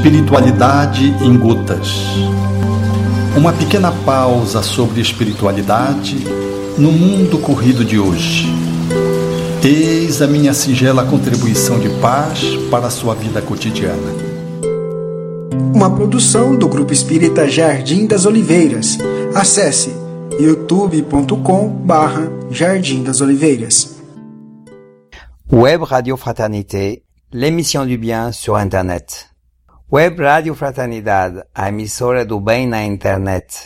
Espiritualidade em gotas. Uma pequena pausa sobre espiritualidade no mundo corrido de hoje. Eis a minha singela contribuição de paz para a sua vida cotidiana. Uma produção do Grupo Espírita Jardim das Oliveiras. Acesse youtube.com/Jardim das Oliveiras. Web Radio Fraternité, l'émission du bien sur Internet. Web Radio Fraternidade, a emissora do bem na internet.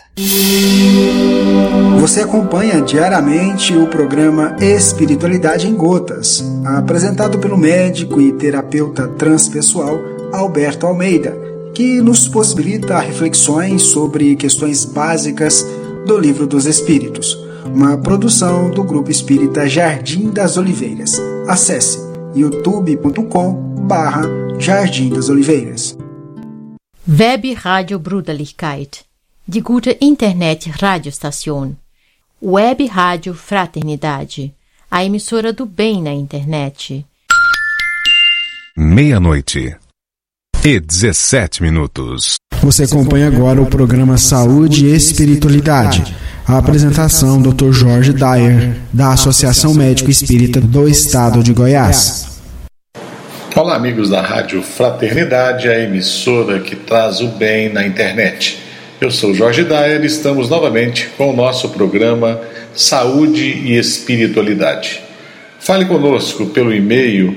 Você acompanha diariamente o programa Espiritualidade em Gotas, apresentado pelo médico e terapeuta transpessoal Alberto Almeida, que nos possibilita reflexões sobre questões básicas do Livro dos Espíritos, uma produção do Grupo Espírita Jardim das Oliveiras. Acesse youtube.com/Jardim das Oliveiras. Web Radio Bruderlichkeit, die gute Internet-Radiostation. Web Rádio Fraternidade, a emissora do bem na internet. 00:17. Você acompanha agora o programa Saúde e Espiritualidade. A apresentação Dr. Jorge Dyer, da Associação Médico Espírita do Estado de Goiás. Olá, amigos da Rádio Fraternidade, a emissora que traz o bem na internet. Eu sou Jorge Dyer e estamos novamente com o nosso programa Saúde e Espiritualidade. Fale conosco pelo e-mail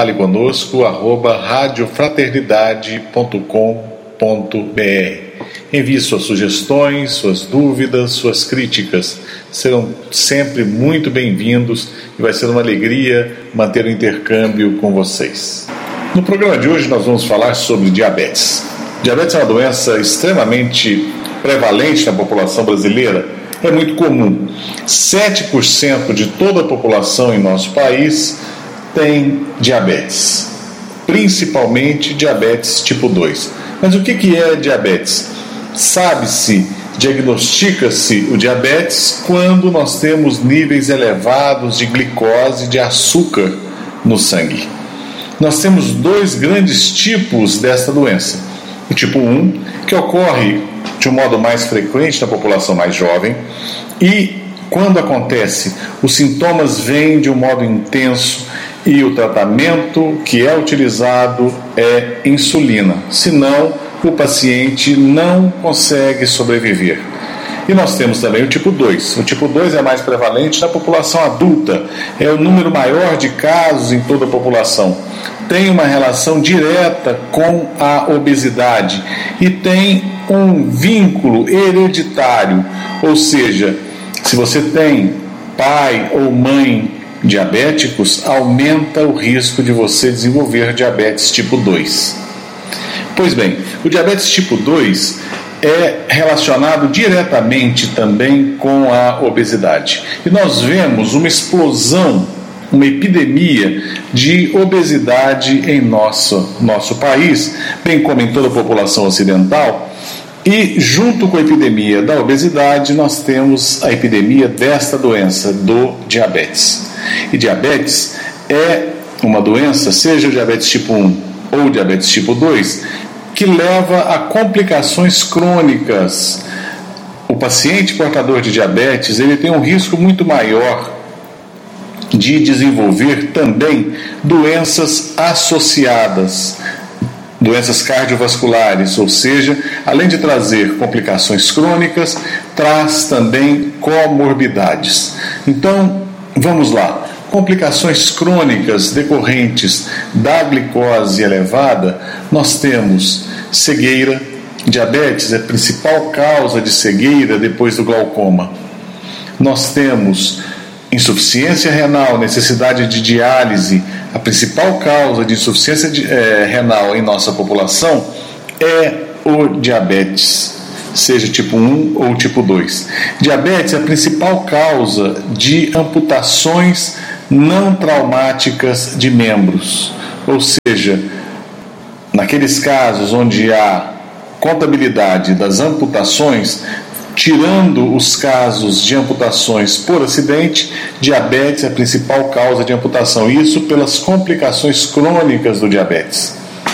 faleconosco@radiofraternidade.com.br. Envie suas sugestões, suas dúvidas, suas críticas. Serão sempre muito bem-vindos e vai ser uma alegria manter o intercâmbio com vocês. No programa de hoje nós vamos falar sobre diabetes. Diabetes é uma doença extremamente prevalente na população brasileira. É muito comum. 7% de toda a população em nosso país tem diabetes, principalmente diabetes tipo 2. Mas o que é diabetes? Sabe-se, diagnostica-se o diabetes quando nós temos níveis elevados de glicose, de açúcar no sangue. Nós temos dois grandes tipos desta doença. O tipo 1, que ocorre de um modo mais frequente na população mais jovem, e quando acontece, os sintomas vêm de um modo intenso e o tratamento que é utilizado é insulina, senão o paciente não consegue sobreviver. E nós temos também o tipo 2. O tipo 2 é mais prevalente na população adulta, é o número maior de casos em toda a população. Tem uma relação direta com a obesidade e tem um vínculo hereditário, ou seja, se você tem pai ou mãe diabéticos, aumenta o risco de você desenvolver diabetes tipo 2. Pois bem, o diabetes tipo 2 é relacionado diretamente também com a obesidade. E nós vemos uma explosão, uma epidemia de obesidade em nosso país, bem como em toda a população ocidental. E junto com a epidemia da obesidade, nós temos a epidemia desta doença, do diabetes. E diabetes é uma doença, seja o diabetes tipo 1 ou diabetes tipo 2, que leva a complicações crônicas. O paciente portador de diabetes, ele tem um risco muito maior de desenvolver também doenças associadas, doenças cardiovasculares, ou seja, além de trazer complicações crônicas, traz também comorbidades. Então, vamos lá. Complicações crônicas decorrentes da glicose elevada, nós temos cegueira. Diabetes é a principal causa de cegueira depois do glaucoma. Nós temos insuficiência renal, necessidade de diálise. A principal causa de insuficiência renal em nossa população é o diabetes, seja tipo 1 ou tipo 2. Diabetes é a principal causa de amputações não traumáticas de membros, ou seja, naqueles casos onde há contabilidade das amputações, tirando os casos de amputações por acidente, diabetes é a principal causa de amputação, isso pelas complicações crônicas do diabetes.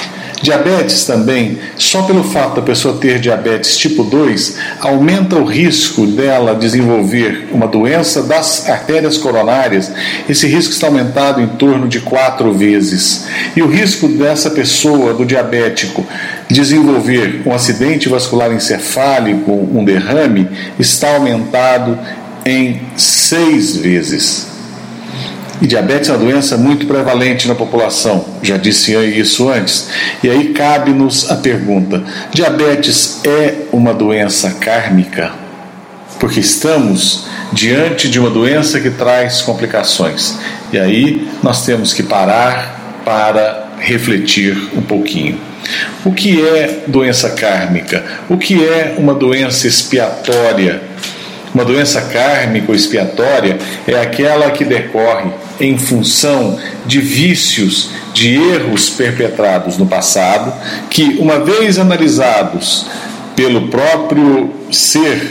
Diabetes também, só pelo fato da pessoa ter diabetes tipo 2, aumenta o risco dela desenvolver uma doença das artérias coronárias. Esse risco está aumentado em torno de 4 vezes. E o risco dessa pessoa, do diabético, desenvolver um acidente vascular encefálico, um derrame, está aumentado em 6 vezes. E diabetes é uma doença muito prevalente na população, já disse isso antes. E aí cabe-nos a pergunta: diabetes é uma doença kármica? Porque estamos diante de uma doença que traz complicações. E aí nós temos que parar para refletir um pouquinho. O que é doença kármica? O que é uma doença expiatória? Uma doença kármica ou expiatória é aquela que decorre em função de vícios, de erros perpetrados no passado, que, uma vez analisados pelo próprio ser,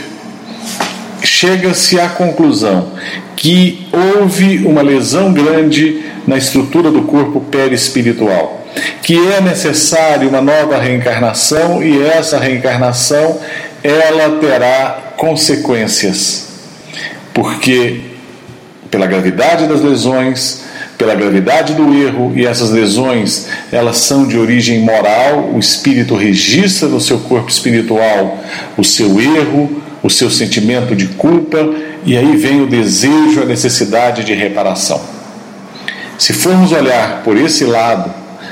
chega-se à conclusão que houve uma lesão grande na estrutura do corpo perispiritual, que é necessário uma nova reencarnação, e essa reencarnação ela terá consequências, porque pela gravidade das lesões, pela gravidade do erro, e essas lesões elas são de origem moral, o espírito registra no seu corpo espiritual o seu erro, o seu sentimento de culpa, e aí vem o desejo, a necessidade de reparação. Se formos olhar por esse lado,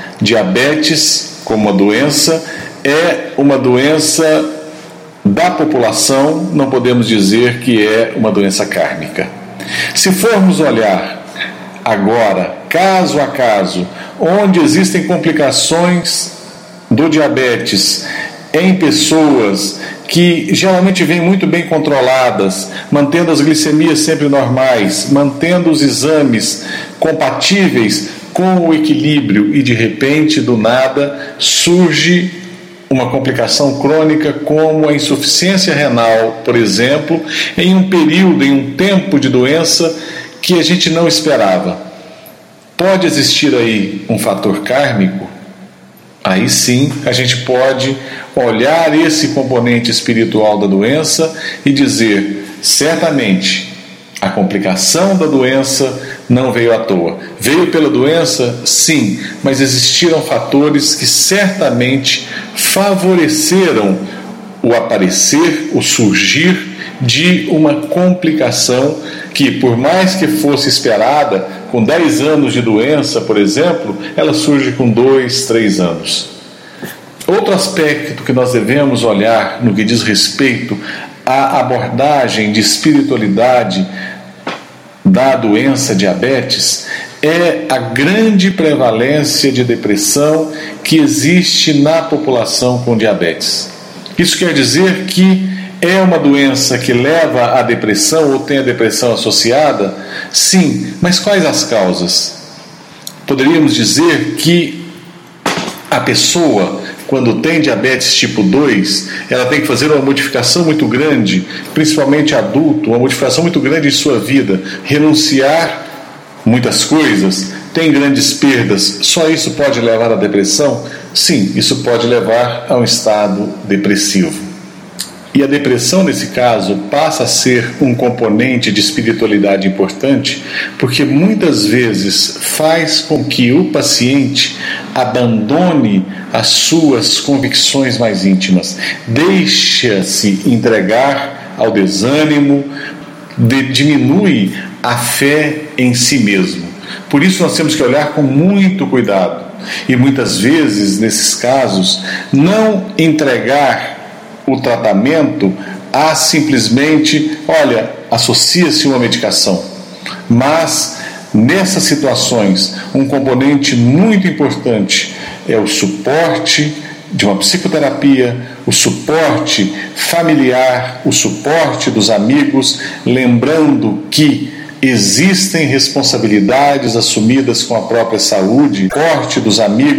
diabetes como uma doença é uma doença da população, não podemos dizer que é uma doença kármica. Se formos olhar agora, caso a caso, onde existem complicações do diabetes em pessoas que geralmente vêm muito bem controladas, mantendo as glicemias sempre normais, mantendo os exames compatíveis com o equilíbrio, e de repente, do nada, surge uma complicação crônica como a insuficiência renal, por exemplo, em um período, em um tempo de doença que a gente não esperava. Pode existir aí um fator kármico? Aí sim a gente pode olhar esse componente espiritual da doença e dizer: certamente a complicação da doença não veio à toa. Veio pela doença? Sim, mas existiram fatores que certamente favoreceram o aparecer, o surgir de uma complicação que, por mais que fosse esperada, com 10 anos de doença, por exemplo, ela surge com 2, 3 anos. Outro aspecto que nós devemos olhar no que diz respeito à abordagem de espiritualidade da doença diabetes é a grande prevalência de depressão que existe na população com diabetes. Isso quer dizer que é uma doença que leva à depressão ou tem a depressão associada? Sim, mas quais as causas? Poderíamos dizer que a pessoa, quando tem diabetes tipo 2, ela tem que fazer uma modificação muito grande, principalmente adulto, uma modificação muito grande em sua vida, renunciar muitas coisas, tem grandes perdas, só isso pode levar à depressão? Sim, isso pode levar a um estado depressivo. E a depressão, nesse caso, passa a ser um componente de espiritualidade importante, porque muitas vezes faz com que o paciente abandone as suas convicções mais íntimas, deixa-se entregar ao desânimo, diminui a fé em si mesmo. Por isso nós temos que olhar com muito cuidado e muitas vezes, nesses casos, não entregar o tratamento a simplesmente, olha, associa-se uma medicação. Mas, nessas situações, um componente muito importante é o suporte de uma psicoterapia, o suporte familiar, o suporte dos amigos, lembrando que existem responsabilidades assumidas com a própria saúde, suporte dos amigos,